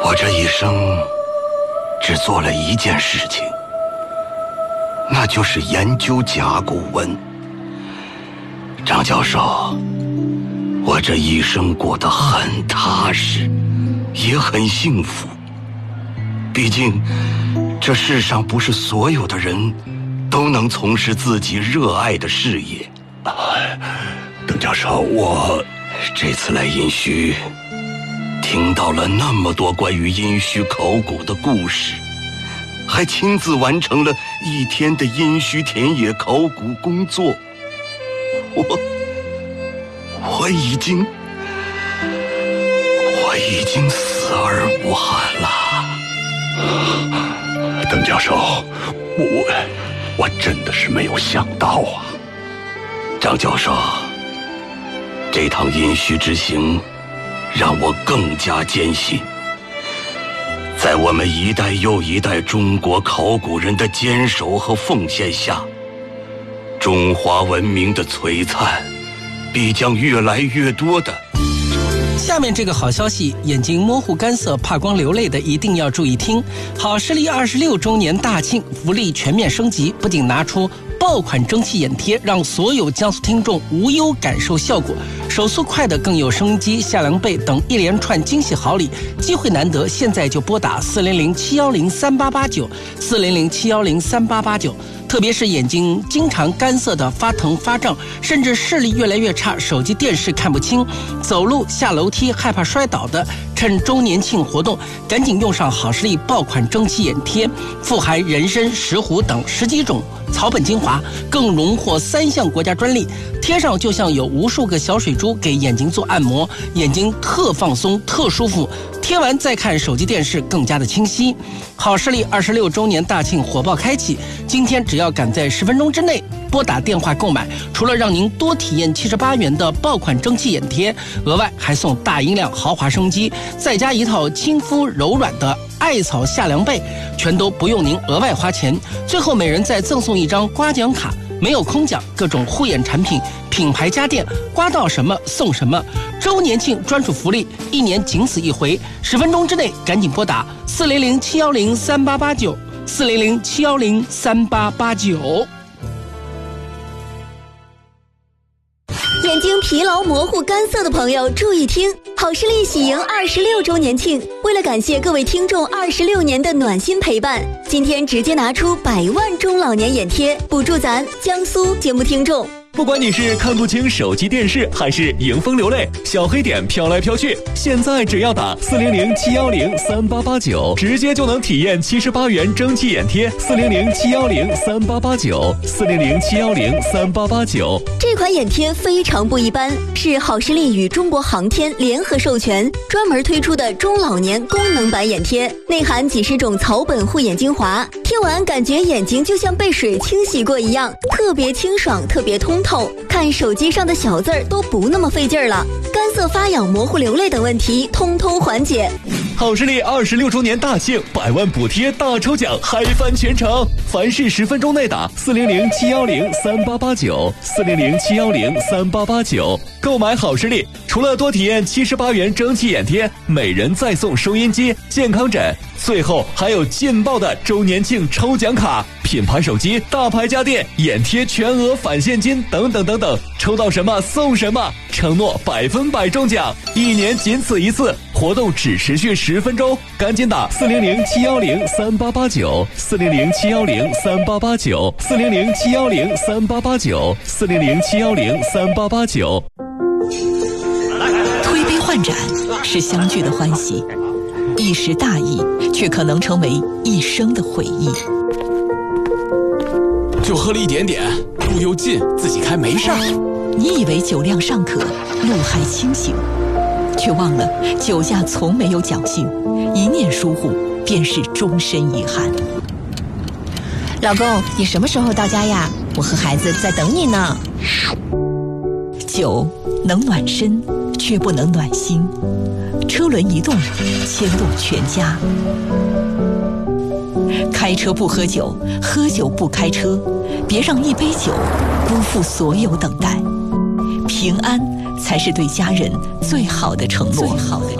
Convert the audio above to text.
我这一生只做了一件事情，那就是研究甲骨文。张教授，我这一生过得很踏实，也很幸福。毕竟，这世上不是所有的人都能从事自己热爱的事业。邓教授，我这次来殷墟，听到了那么多关于殷墟考古的故事，还亲自完成了1天的殷墟田野考古工作。我已经死而无憾了。 邓教授，我真的是没有想到啊。 张教授，这趟殷墟之行让我更加坚信，在我们一代又一代中国考古人的坚守和奉献下，中华文明的璀璨必将越来越多的。 下面这个好消息，眼睛模糊干涩怕光流泪的一定要注意听。好视力26周年大庆，福利全面升级，不仅拿出爆款蒸汽眼贴，让所有江苏听众无忧感受效果，手速快的更有收音机、夏凉被等一连串惊喜好礼，机会难得，现在就拨打400-710-3889，400-710-3889。特别是眼睛经常干涩的发疼发胀，甚至视力越来越差，手机电视看不清，走路下楼梯害怕摔倒的，趁周年庆活动赶紧用上好视力爆款蒸汽眼贴，富含人参、石斛等10几种草本精华，更荣获3项国家专利，贴上就像有无数个小水珠给眼睛做按摩，眼睛特放松特舒服，贴完再看手机电视更加的清晰。好视力26周年大庆火爆开启，今天只要赶在10分钟之内拨打电话购买，除了让您多体验78元的爆款蒸汽眼贴，额外还送大音量豪华声机，再加一套亲肤柔软的艾草夏凉被，全都不用您额外花钱。最后每人再赠送一张刮奖卡，没有空奖，各种护眼产品、品牌家电，刮到什么送什么。周年庆专属福利，1年仅此一回，10分钟之内赶紧拨打400-710-3889，400-710-3889。 眼睛疲劳模糊干涩的朋友注意听，好视力喜迎26周年庆，为了感谢各位听众26年的暖心陪伴，今天直接拿出100万中老年眼贴，补助咱江苏节目听众。 不管你是看不清手机电视，还是迎风流泪，小黑点飘来飘去，现在只要打400-710-3889，直接就能体验78元蒸汽眼贴。400-710-3889， 400-710-3889。 这款眼贴非常不一般，是好视力与中国航天联合授权，专门推出的中老年功能版眼贴，内含几10种草本护眼精华，贴完感觉眼睛就像被水清洗过一样，特别清爽，特别通透，看手机上的小字儿都不那么费劲儿了，干涩发痒、模糊流泪等问题通通缓解。 好视力26周年大庆，100万补贴大抽奖，嗨翻全城！凡是10分钟内打400-710-3889， 400-710-3889。购买好视力，除了多体验78元蒸汽眼贴，每人再送收音机、健康枕，最后还有劲爆的周年庆抽奖卡，品牌手机、大牌家电、眼贴全额返现金等等等等，抽到什么送什么，承诺100%中奖，1年仅此一次，活动只持续10分钟，赶紧打400-710-3889， 400-710-3889， 400-710-3889， 400-710-3889。 推杯换盏是相聚的欢喜，一时大意却可能成为一生的回忆。 就喝了一点点，路又近，自己开没事儿。 你以为酒量尚可，路还清醒，却忘了酒驾从没有侥幸，一念疏忽便是终身遗憾。 老公，你什么时候到家呀？我和孩子在等你呢。 酒能暖身，却不能暖心。车轮一动，牵动全家。开车不喝酒，喝酒不开车，别让一杯酒辜负所有等待。平安才是对家人最好的承诺。